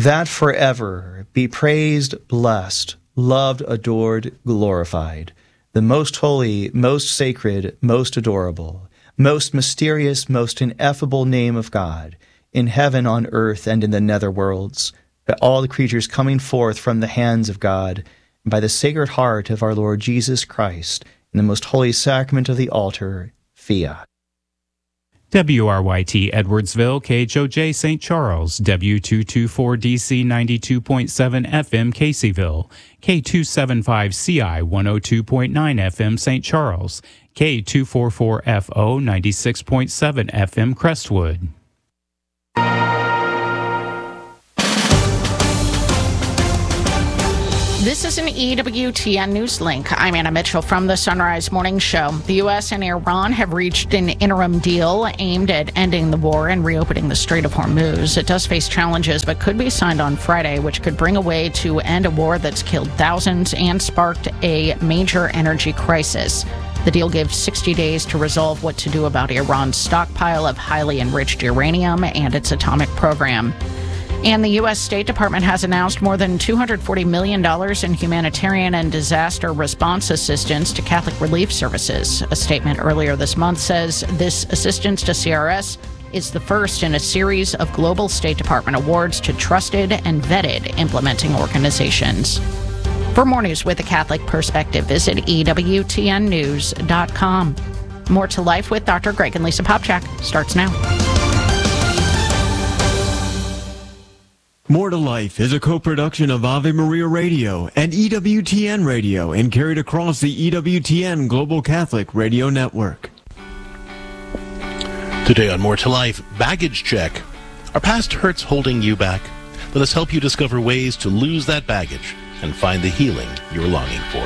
that forever be praised, blessed, loved, adored, glorified, the most holy, most sacred, most adorable, most mysterious, most ineffable name of God, in heaven, on earth, and in the nether worlds, by all the creatures coming forth from the hands of God, and by the sacred heart of our Lord Jesus Christ, in the most holy sacrament of the altar, fiat. WRYT Edwardsville, KHOJ St. Charles, W224DC 92.7 FM Caseyville, K275CI 102.9 FM St. Charles, K244FO 96.7 FM Crestwood. This is an EWTN News Link. I'm Anna Mitchell from the Sunrise Morning Show. The U.S. and Iran have reached an interim deal aimed at ending the war and reopening the Strait of Hormuz. It does face challenges, but could be signed on Friday, which could bring a way to end a war that's killed thousands and sparked a major energy crisis. The deal gives 60 days to resolve what to do about Iran's stockpile of highly enriched uranium and its atomic program. And the U.S. State Department has announced more than $240 million in humanitarian and disaster response assistance to Catholic Relief Services. A statement earlier this month says this assistance to CRS is the first in a series of global State Department awards to trusted and vetted implementing organizations. For more news with a Catholic perspective, visit EWTNnews.com. More to Life with Dr. Greg and Lisa Popchak starts now. More to Life is a co-production of Ave Maria Radio and EWTN Radio and carried across the EWTN Global Catholic Radio Network. Today on More to Life, baggage check. Are past hurts holding you back? Let us help you discover ways to lose that baggage and find the healing you're longing for.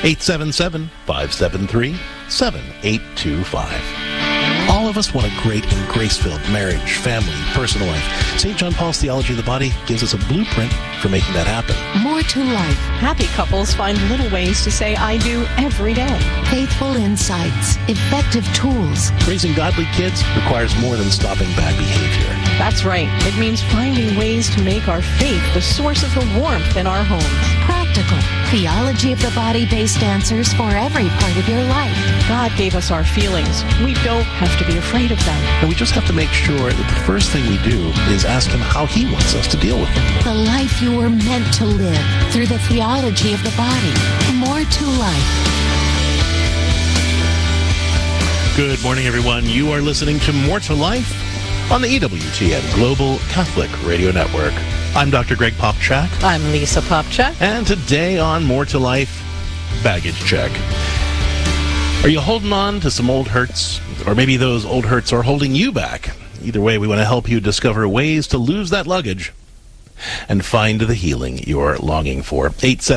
877-573-7825. All of us want a great and grace-filled marriage, family, personal life. St. John Paul's Theology of the Body gives us a blueprint for making that happen. More to Life. Happy couples find little ways to say I do every day. Faithful insights. Effective tools. Raising godly kids requires more than stopping bad behavior. That's right. It means finding ways to make our faith the source of the warmth in our homes. Practical. Theology of the Body-based answers for every part of your life. God gave us our feelings. We don't have to be afraid of them. And we just have to make sure that the first thing we do is ask Him how He wants us to deal with them. The life you were meant to live through the theology of the body. More to Life. Good morning, everyone. You are listening to More to Life on the EWTN Global Catholic Radio Network. I'm Dr. Greg Popchak. I'm Lisa Popchak. And today on More to Life, baggage check. Are you holding on to some old hurts? Or maybe those old hurts are holding you back. Either way, we want to help you discover ways to lose that luggage and find the healing you're longing for.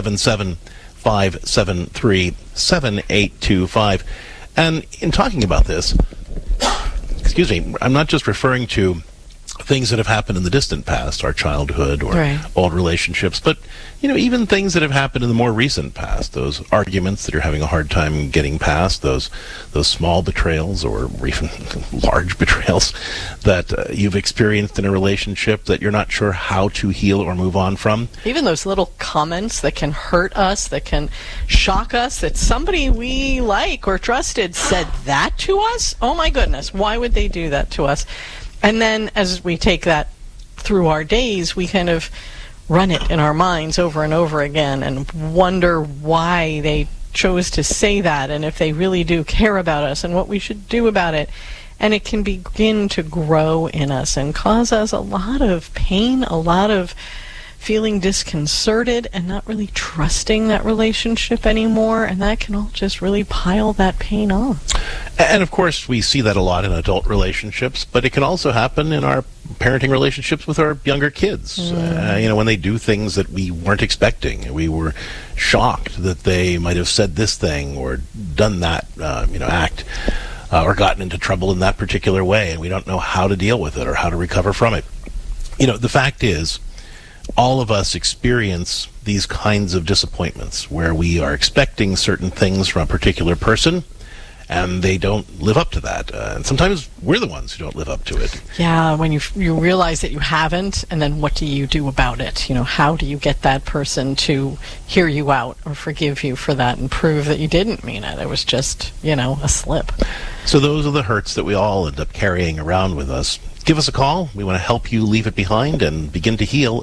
877-573-7825. And in talking about this, excuse me, I'm not just referring to things that have happened in the distant past, our childhood or old relationships, but even things that have happened in the more recent past, those arguments that you're having a hard time getting past, those small betrayals or even large betrayals that you've experienced in a relationship that you're not sure how to heal or move on from. Even those little comments that can hurt us, that can shock us, that somebody we like or trusted said that to us. Oh my goodness, why would they do that to us? And then as we take that through our days, we kind of run it in our minds over and over again and wonder why they chose to say that and if they really do care about us and what we should do about it. And it can begin to grow in us and cause us a lot of pain, a lot of feeling disconcerted and not really trusting that relationship anymore, and that can all just really pile that pain on. And of course, we see that a lot in adult relationships, but it can also happen in our parenting relationships with our younger kids. When they do things that we weren't expecting. We were shocked that they might have said this thing or done that, act, or gotten into trouble in that particular way, and we don't know how to deal with it or how to recover from it. The fact is, all of us experience these kinds of disappointments where we are expecting certain things from a particular person, and they don't live up to that. And sometimes we're the ones who don't live up to it. Yeah, when you realize that you haven't, and then what do you do about it? How do you get that person to hear you out or forgive you for that and prove that you didn't mean it? It was just, a slip. So those are the hurts that we all end up carrying around with us. Give us a call. We want to help you leave it behind and begin to heal.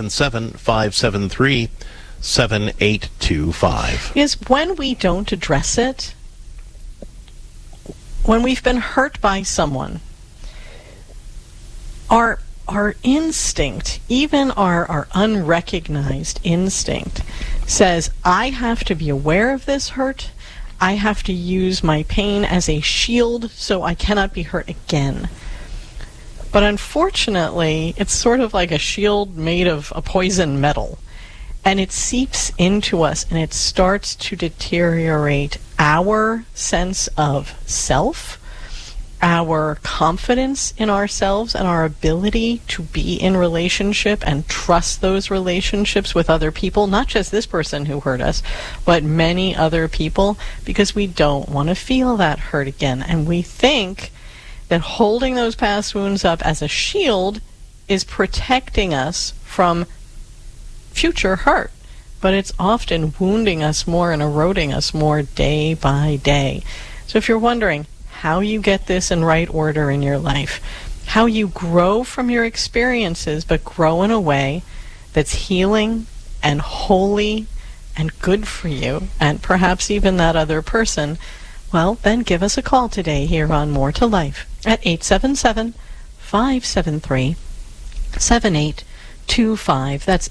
877-573-7825. Is when we don't address it, when we've been hurt by someone, our instinct, even our unrecognized instinct, says, I have to be aware of this hurt. I have to use my pain as a shield so I cannot be hurt again. But unfortunately, it's sort of like a shield made of a poison metal. And it seeps into us and it starts to deteriorate our sense of self, our confidence in ourselves, and our ability to be in relationship and trust those relationships with other people, not just this person who hurt us, but many other people, because we don't want to feel that hurt again. And we think that holding those past wounds up as a shield is protecting us from future hurt, but it's often wounding us more and eroding us more day by day. So if you're wondering how you get this in right order in your life, how you grow from your experiences, but grow in a way that's healing and holy and good for you, and perhaps even that other person, well, then give us a call today here on More to Life at 877-573-7825. That's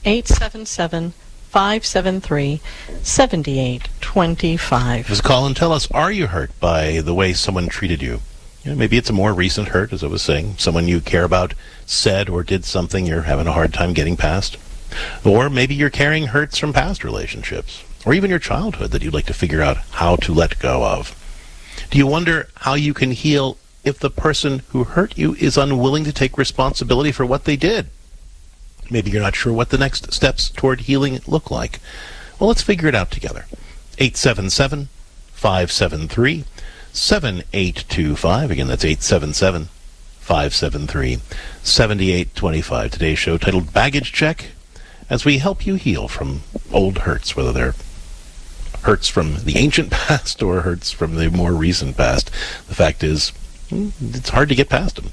877-573-7825. Give us a call and tell us, are you hurt by the way someone treated you? Maybe it's a more recent hurt, as I was saying. Someone you care about said or did something you're having a hard time getting past. Or maybe you're carrying hurts from past relationships, or even your childhood that you'd like to figure out how to let go of. Do you wonder how you can heal if the person who hurt you is unwilling to take responsibility for what they did? Maybe you're not sure what the next steps toward healing look like. Well, let's figure it out together. 877-573-7825. Again, that's 877-573-7825. Today's show titled Baggage Check, as we help you heal from old hurts, whether they're hurts from the ancient past or hurts from the more recent past. The fact is, it's hard to get past them.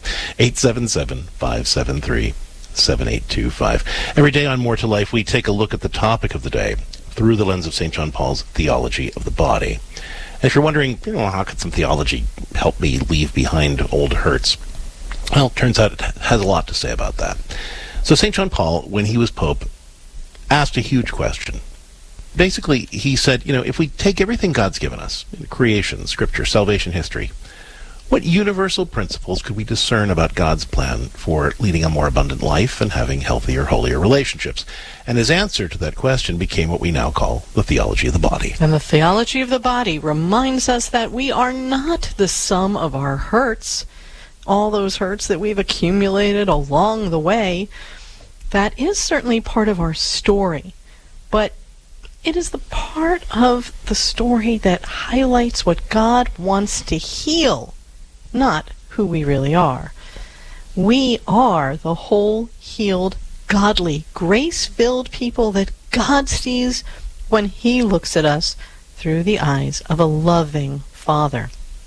877-573-7825. Every day on More to Life, we take a look at the topic of the day through the lens of St. John Paul's theology of the body. And if you're wondering, how could some theology help me leave behind old hurts? Well, it turns out it has a lot to say about that. So St. John Paul, when he was Pope, asked a huge question. Basically, he said, if we take everything God's given us, creation, scripture, salvation history, what universal principles could we discern about God's plan for leading a more abundant life and having healthier, holier relationships? And his answer to that question became what we now call the theology of the body. And the theology of the body reminds us that we are not the sum of our hurts, all those hurts that we've accumulated along the way. That is certainly part of our story, but it is the part of the story that highlights what God wants to heal, not who we really are. We are the whole, healed, godly, grace-filled people that God sees when He looks at us through the eyes of a loving Father.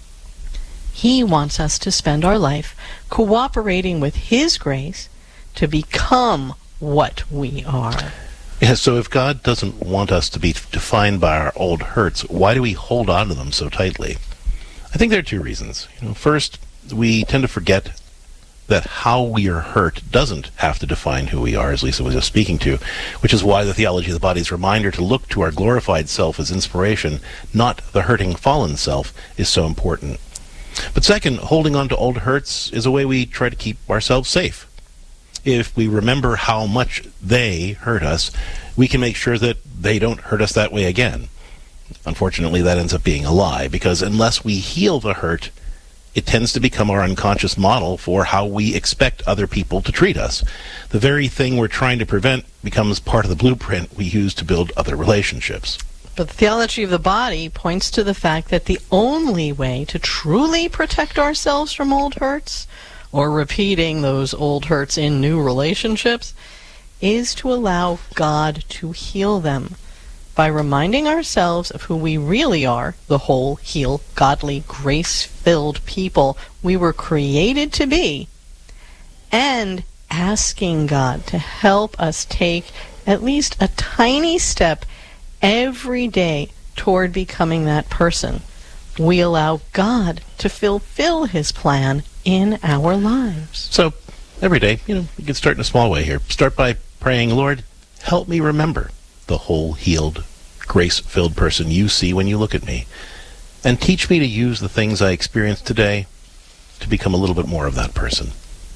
He wants us to spend our life cooperating with His grace to become what we are. Yeah, so if God doesn't want us to be defined by our old hurts, why do we hold on to them so tightly? I think there are two reasons. First, we tend to forget that how we are hurt doesn't have to define who we are, as Lisa was just speaking to, which is why the theology of the body's reminder to look to our glorified self as inspiration, not the hurting fallen self, is so important. But second, holding on to old hurts is a way we try to keep ourselves safe. If we remember how much they hurt us, we can make sure that they don't hurt us that way again. Unfortunately, that ends up being a lie, because unless we heal the hurt, it tends to become our unconscious model for how we expect other people to treat us. The very thing we're trying to prevent becomes part of the blueprint we use to build other relationships. But the theology of the body points to the fact that the only way to truly protect ourselves from old hurts, or repeating those old hurts in new relationships, is to allow God to heal them by reminding ourselves of who we really are, the whole, healed, godly, grace-filled people we were created to be, and asking God to help us take at least a tiny step every day toward becoming that person. We allow God to fulfill His plan in our lives. So, every day, you can start in a small way here. Start by praying, Lord, help me remember the whole, healed, grace-filled person you see when you look at me. And teach me to use the things I experience today to become a little bit more of that person.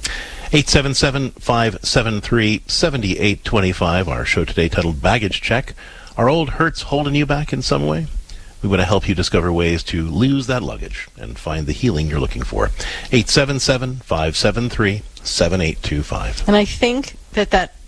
877-573-7825, our show today titled Baggage Check. Are old hurts holding you back in some way? We want to help you discover ways to lose that luggage and find the healing you're looking for. 877-573-7825. And I think that